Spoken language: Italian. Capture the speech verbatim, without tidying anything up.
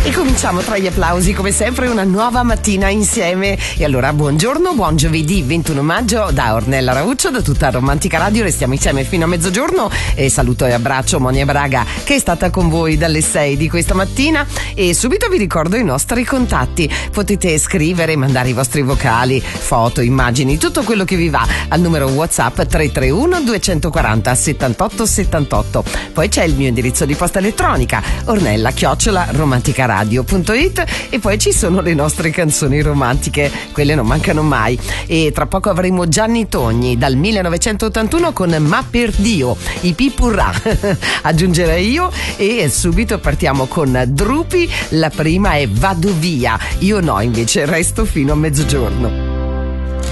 E cominciamo tra gli applausi come sempre una nuova mattina insieme. E allora buongiorno, buon giovedì ventuno maggio da Ornella Rauccio, da tutta Romantica Radio. Restiamo insieme fino a mezzogiorno e saluto e abbraccio Monia Braga che è stata con voi dalle sei di questa mattina. E subito vi ricordo i nostri contatti. Potete scrivere, mandare i vostri vocali, foto, immagini, tutto quello che vi va al numero WhatsApp tre tre uno due quattro zero settantotto settantotto. Poi c'è il mio indirizzo di posta elettronica ornella chiocciola romanticaradio punto it e poi ci sono le nostre canzoni romantiche, quelle non mancano mai. E tra poco avremo Gianni Togni dal millenovecentottantuno con Ma per Dio, i Pipurra aggiungerei io. E subito partiamo con Drupi, la prima è Vado via, io no, invece resto fino a mezzogiorno.